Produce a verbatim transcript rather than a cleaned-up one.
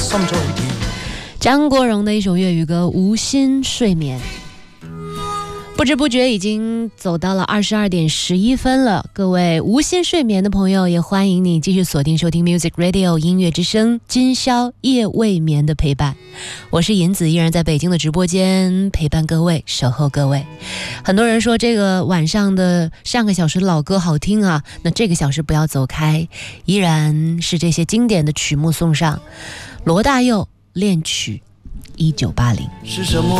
心再跳。 张国荣的一首粤语歌《无心睡眠》。不知不觉已经走到了二十二点十一分了，各位无心睡眠的朋友，也欢迎你继续锁定收听 Music Radio 音乐之声，今宵夜未眠的陪伴。我是银子，依然在北京的直播间陪伴各位，守候各位。很多人说这个晚上的上个小时的老歌好听啊，那这个小时不要走开，依然是这些经典的曲目送上。罗大佑恋曲一九八零。 是什么